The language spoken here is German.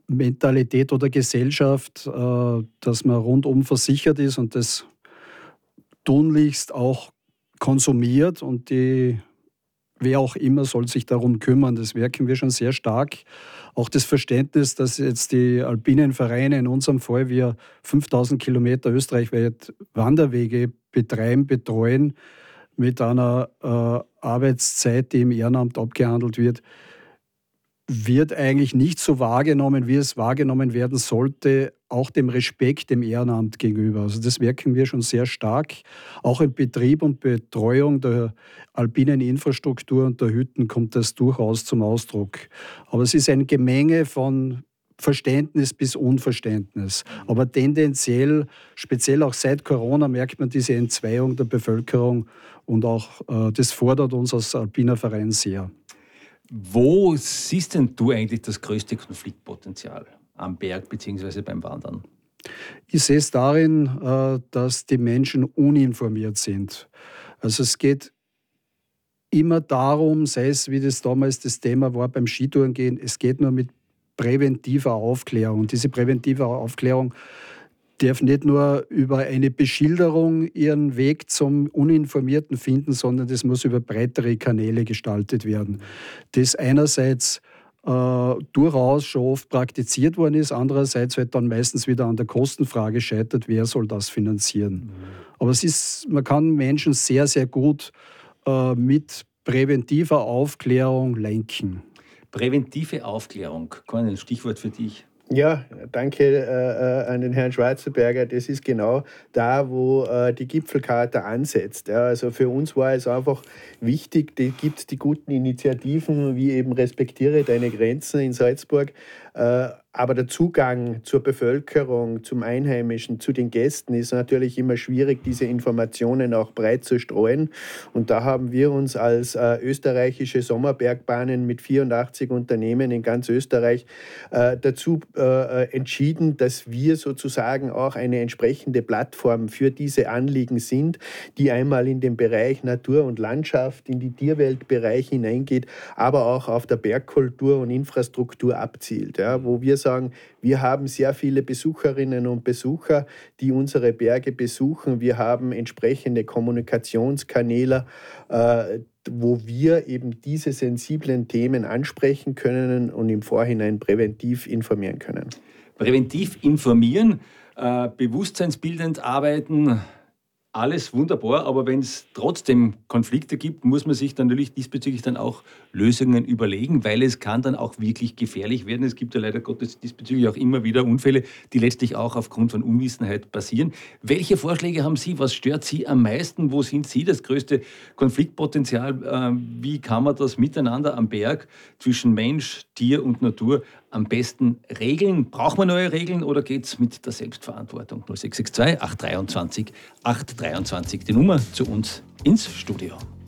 Mentalität oder Gesellschaft, dass man rundum versichert ist und das tunlichst auch konsumiert und wer auch immer soll sich darum kümmern. Das merken wir schon sehr stark. Auch das Verständnis, dass jetzt die alpinen Vereine, in unserem Fall wir 5000 Kilometer österreichweit Wanderwege betreiben, betreuen, mit einer Arbeitszeit, die im Ehrenamt abgehandelt wird, wird eigentlich nicht so wahrgenommen, wie es wahrgenommen werden sollte, auch dem Respekt dem Ehrenamt gegenüber. Also das merken wir schon sehr stark. Auch im Betrieb und Betreuung der alpinen Infrastruktur und der Hütten kommt das durchaus zum Ausdruck. Aber es ist ein Gemenge von Verständnis bis Unverständnis. Aber tendenziell, speziell auch seit Corona, merkt man diese Entzweiung der Bevölkerung und auch das fordert uns als alpiner Verein sehr. Wo siehst denn du eigentlich das größte Konfliktpotenzial am Berg bzw. beim Wandern? Ich sehe es darin, dass die Menschen uninformiert sind. Also es geht immer darum, sei es wie das damals das Thema war beim Skitourengehen, es geht nur mit präventiver Aufklärung. Und diese präventive Aufklärung darf nicht nur über eine Beschilderung ihren Weg zum Uninformierten finden, sondern das muss über breitere Kanäle gestaltet werden. Das einerseits durchaus schon oft praktiziert worden ist, andererseits halt dann meistens wieder an der Kostenfrage scheitert, wer soll das finanzieren. Aber man kann Menschen sehr, sehr gut mit präventiver Aufklärung lenken. Präventive Aufklärung, Conny, ein Stichwort für dich. Ja, danke an den Herrn Schwarzenberger. Das ist genau da, wo die Gipfelcharta ansetzt. Ja, also für uns war es einfach wichtig, da gibt es die guten Initiativen, wie eben Respektiere deine Grenzen in Salzburg. Aber der Zugang zur Bevölkerung, zum Einheimischen, zu den Gästen ist natürlich immer schwierig, diese Informationen auch breit zu streuen. Und da haben wir uns als österreichische Sommerbergbahnen mit 84 Unternehmen in ganz Österreich dazu entschieden, dass wir sozusagen auch eine entsprechende Plattform für diese Anliegen sind, die einmal in den Bereich Natur und Landschaft, in die Tierweltbereich hineingeht, aber auch auf der Bergkultur und Infrastruktur abzielt. Ja, wo wir sagen, wir haben sehr viele Besucherinnen und Besucher, die unsere Berge besuchen. Wir haben entsprechende Kommunikationskanäle, wo wir eben diese sensiblen Themen ansprechen können und im Vorhinein präventiv informieren können. Präventiv informieren, bewusstseinsbildend arbeiten, alles wunderbar, aber wenn es trotzdem Konflikte gibt, muss man sich dann natürlich diesbezüglich dann auch Lösungen überlegen, weil es kann dann auch wirklich gefährlich werden. Es gibt ja leider Gottes diesbezüglich auch immer wieder Unfälle, die letztlich auch aufgrund von Unwissenheit passieren. Welche Vorschläge haben Sie? Was stört Sie am meisten? Wo sind Sie das größte Konfliktpotenzial? Wie kann man das miteinander am Berg zwischen Mensch, Tier und Natur am besten regeln? Braucht man neue Regeln oder geht es mit der Selbstverantwortung? 0662 823 823, die Nummer zu uns ins Studio.